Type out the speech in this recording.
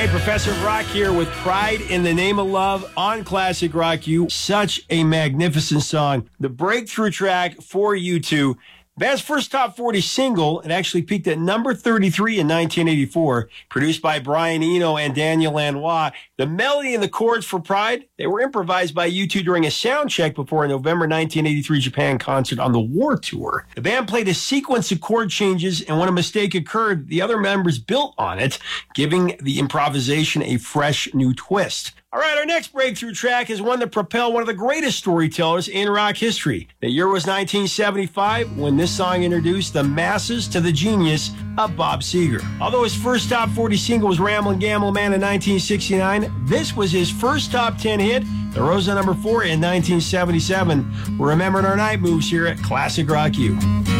right, Professor Rock here with Pride in the Name of Love on Classic Rock U. Such a magnificent song. The breakthrough track for U2. Band's first top 40 single, it actually peaked at number 33 in 1984, produced by Brian Eno and Daniel Lanois. The melody and the chords for Pride, they were improvised by U2 during a sound check before a November 1983 Japan concert on the War Tour. The band played a sequence of chord changes, and when a mistake occurred, the other members built on it, giving the improvisation a fresh new twist. All right, our next breakthrough track is one that propelled one of the greatest storytellers in rock history. The year was 1975 when this song introduced the masses to the genius of Bob Seger. Although his first top 40 single was Ramblin' Gamble Man in 1969, this was his first top 10 hit that rose to number 4 in 1977. We're remembering our night moves here at Classic Rock U.